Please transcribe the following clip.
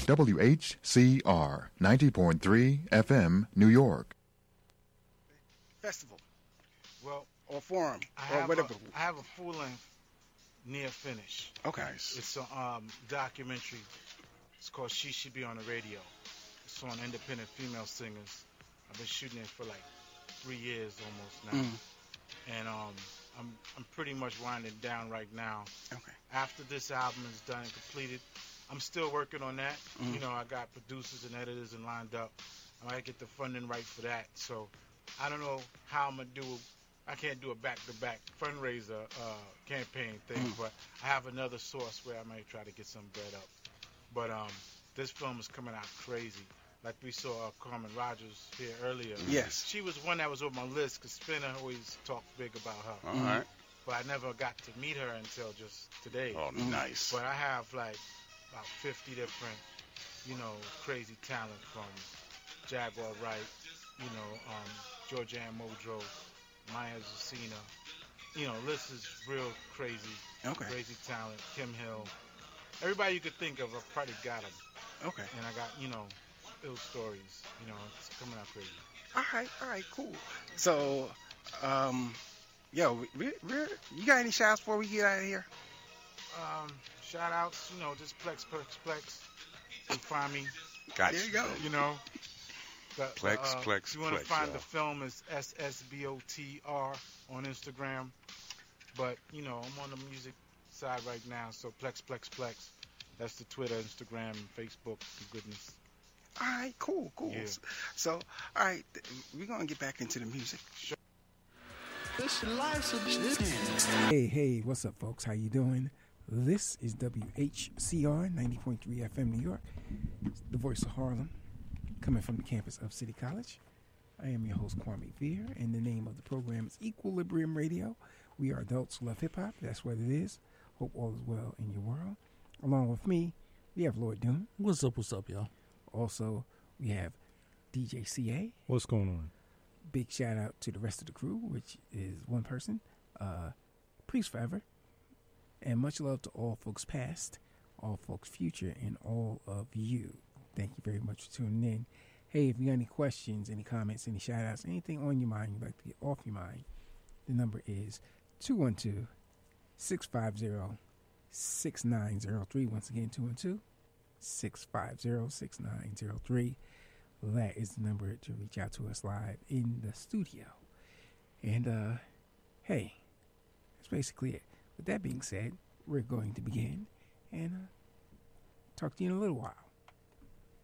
WHCR 90.3 FM, New York. Festival. Well, or forum, or whatever. I have a full-length near finish. Okay. It's a documentary. It's called She Should Be on the Radio. It's on independent female singers. I've been shooting it for like 3 years almost now. And I'm pretty much winding down right now. Okay. After this album is done and completed, I'm still working on that. You know, I got producers and editors and lined up. I might get the funding right for that. So I don't know how I'm gonna do. I can't do a back-to-back fundraiser campaign thing, but I have another source where I might try to get some bread up. But this film is coming out crazy. Like we saw Carmen Rogers here earlier. Yes. She was one that was on my list because Spinner always talked big about her. All right. But I never got to meet her until just today. Oh, nice. But I have like about 50 different, crazy talent from Jaguar Wright, Georgianne Muldrow, Maya Zacina. List is real crazy. Okay. Crazy talent. Kim Hill. Everybody you could think of, I've probably got them. Okay. And I got, ill stories. It's coming out crazy. All right, cool. So, you got any shout outs before we get out of here? Shout outs, just Plex. You find me. Gotcha. There you go. Plex. If you want to Plex, find y'all. the film, it's SSBOTR on Instagram. But, I'm on the music side right now, so Plex. That's the Twitter, Instagram, and Facebook, for goodness. All right, cool. Yeah. So, all right, we're going to get back into the music. Sure. Hey, what's up, folks? How you doing? This is WHCR 90.3 FM New York, the voice of Harlem, coming from the campus of City College. I am your host, Kwame Veer, and the name of the program is Equilibrium Radio. We are adults who love hip-hop. That's what it is. Hope all is well in your world. Along with me, we have Lord Doom. What's up, y'all? Also, we have DJ CA. What's going on? Big shout out to the rest of the crew, which is one person, Priest Forever. And much love to all folks past, all folks future, and all of you. Thank you very much for tuning in. Hey, if you got any questions, any comments, any shout outs, anything on your mind you'd like to get off your mind, the number is 212-650-6903. Once again, 212-650-6903. That is the number to reach out to us live in the studio. And, hey, that's basically it. With that being said, we're going to begin and talk to you in a little while.